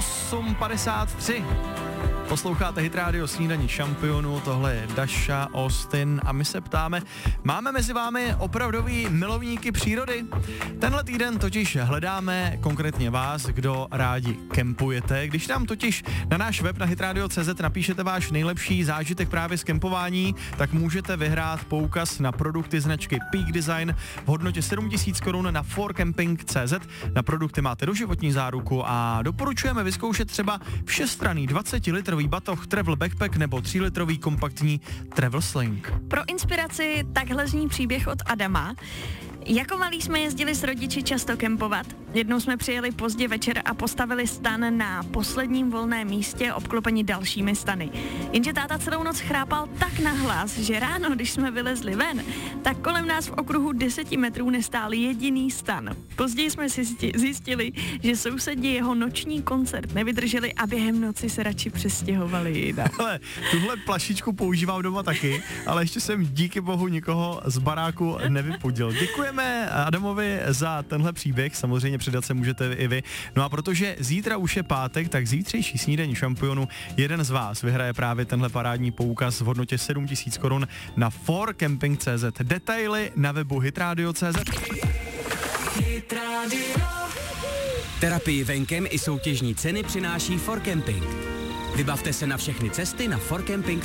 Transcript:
8:53. Posloucháte Hit Radio Snídaní šampionů, tohle je Dasha, Austin a my se ptáme, máme mezi vámi opravdový milovníky přírody? Tenhle týden totiž hledáme konkrétně vás, kdo rádi kempujete. Když nám totiž na náš web na hitradio.cz napíšete váš nejlepší zážitek právě z kempování, tak můžete vyhrát poukaz na produkty značky Peak Design v hodnotě 7 000 korun na forcamping.cz. Na produkty máte doživotní záruku a doporučujeme vyzkoušet třeba všestranný 20-litrový batoh Travel Backpack nebo 3-litrový kompaktní Travel Sling. Pro inspiraci takhle zní příběh od Adama. Jako malí jsme jezdili s rodiči často kempovat. Jednou jsme přijeli pozdě večer a postavili stan na posledním volném místě obklopení dalšími stany. Jenže táta celou noc chrápal tak nahlas, že ráno, když jsme vylezli ven, tak kolem nás v okruhu 10 metrů nestál jediný stan. Později jsme si zjistili, že sousedi jeho noční koncert nevydrželi a během noci se radši přestěhovali jinam. Ale tuhle plašičku používám doma taky, ale ještě jsem díky bohu nikoho z baráku nevypudil. Děkujeme Adamovi za tenhle příběh, samozřejmě přidat se můžete i vy. No a protože zítra už je pátek, tak zítřejší snídaní šampionu jeden z vás vyhraje právě tenhle parádní poukaz v hodnotě 7 000 korun na forcamping.cz. Detaily na webu hitradio.cz. Terapii venkem i soutěžní ceny přináší Forcamping. Vybavte se na všechny cesty na forcamping.